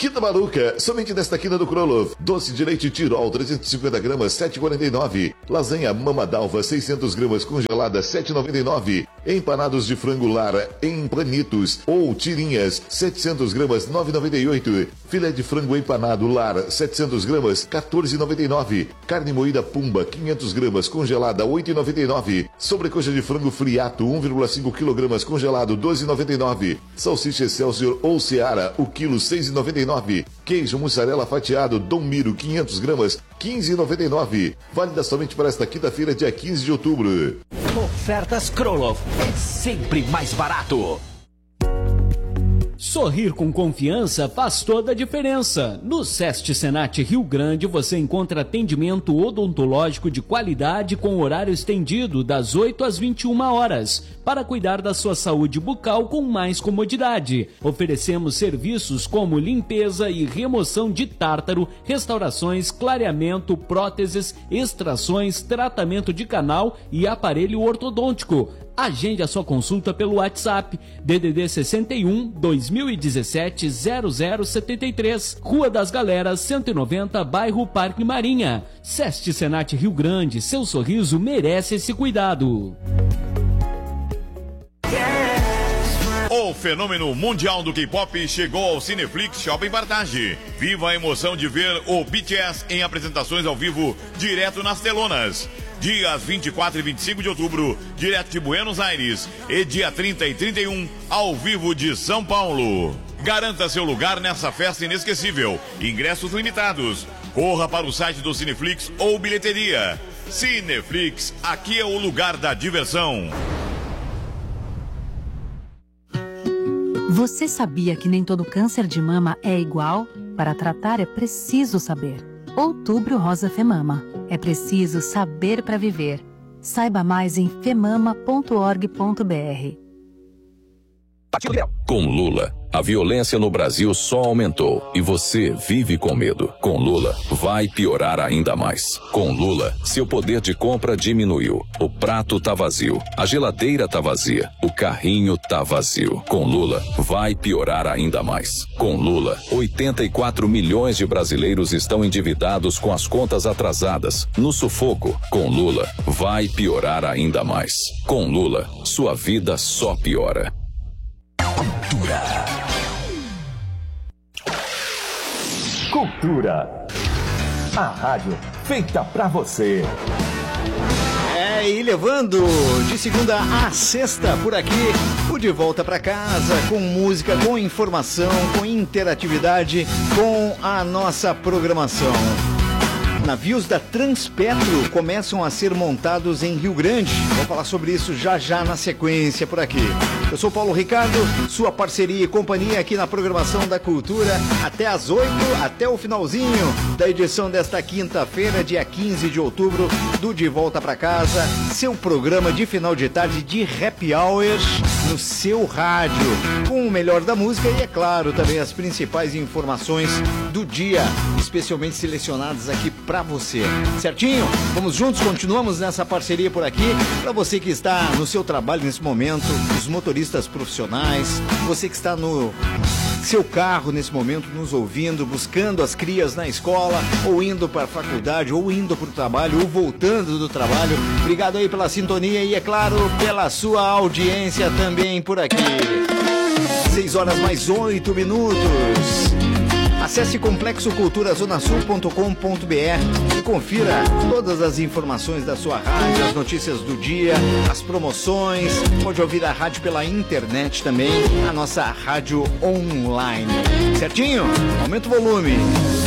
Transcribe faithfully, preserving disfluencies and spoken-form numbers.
Quina Maluca, somente nesta quina do Krolov. Doce de leite Tirol, trezentos e cinquenta gramas, sete reais e quarenta e nove centavos. Lasanha Mama d'Alva, seiscentas gramas, congelada, sete reais e noventa e nove centavos. Empanados de frango lar em panitos ou tirinhas, setecentas gramas, nove reais e noventa e oito centavos. Filé de frango empanado lar, setecentas gramas, quatorze reais e noventa e nove centavos. Carne moída Pumba, quinhentas gramas, congelada, oito reais e noventa e nove centavos. Sobrecoxa de frango friato, um vírgula cinco quilogramas, congelado, doze reais e noventa e nove centavos. Salsicha Excelsior ou Seara, o quilo, seis reais e noventa e nove centavos. Queijo mussarela fatiado Dom Miro, quinhentas gramas, quinze reais e noventa e nove centavos. Válida somente para esta quinta-feira, dia quinze de outubro. Ofertas Krolov é sempre mais barato. Sorrir com confiança faz toda a diferença. No Sesc Senat Rio Grande você encontra atendimento odontológico de qualidade com horário estendido das oito às vinte e uma horas, para cuidar da sua saúde bucal com mais comodidade. Oferecemos serviços como limpeza e remoção de tártaro, restaurações, clareamento, próteses, extrações, tratamento de canal e aparelho ortodôntico. Agende a sua consulta pelo WhatsApp D D D sessenta e um, dois mil e dezessete, zero zero setenta e três, Rua das Galeras, cento e noventa, bairro Parque Marinha. Sesc Senat Rio Grande, seu sorriso merece esse cuidado. O fenômeno mundial do K-pop chegou ao Cineflix Shopping Partage. Viva a emoção de ver o B T S em apresentações ao vivo, direto nas telonas. Dias vinte e quatro e vinte e cinco de outubro, direto de Buenos Aires. E dia trinta e trinta e um, ao vivo de São Paulo. Garanta seu lugar nessa festa inesquecível. Ingressos limitados. Corra para o site do Cineflix ou bilheteria. Cineflix, aqui é o lugar da diversão. Você sabia que nem todo câncer de mama é igual? Para tratar é preciso saber. Outubro Rosa Femama. É preciso saber para viver. Saiba mais em femama ponto org ponto br. Com Lula, a violência no Brasil só aumentou e você vive com medo. Com Lula, vai piorar ainda mais. Com Lula, seu poder de compra diminuiu. O prato tá vazio, a geladeira tá vazia, o carrinho tá vazio. Com Lula, vai piorar ainda mais. Com Lula, oitenta e quatro milhões de brasileiros estão endividados com as contas atrasadas, no sufoco. Com Lula, vai piorar ainda mais. Com Lula, sua vida só piora. Cultura. Cultura. A rádio feita pra você. É, e levando de segunda a sexta por aqui, o De Volta Pra Casa, com música, com informação, com interatividade, com a nossa programação. Navios da Transpetro começam a ser montados em Rio Grande. Vou falar sobre isso já já na sequência por aqui. Eu sou Paulo Ricardo, sua parceria e companhia aqui na programação da Cultura até às oito, até o finalzinho da edição desta quinta-feira, dia quinze de outubro, do De Volta Pra Casa, seu programa de final de tarde de happy hours no seu rádio, com o melhor da música e, é claro, também as principais informações do dia, especialmente selecionadas aqui pra você. Certinho? Vamos juntos, continuamos nessa parceria por aqui. Pra você que está no seu trabalho nesse momento, os motoristas profissionais, você que está no seu carro nesse momento nos ouvindo, buscando as crias na escola, ou indo para a faculdade, ou indo para o trabalho, ou voltando do trabalho. Obrigado aí pela sintonia e, é claro, pela sua audiência também por aqui. seis horas mais oito minutos. Acesse complexo cultura zona sul ponto com ponto br e confira todas as informações da sua rádio, as notícias do dia, as promoções. Pode ouvir a rádio pela internet também, a nossa rádio online. Certinho? Aumenta o volume.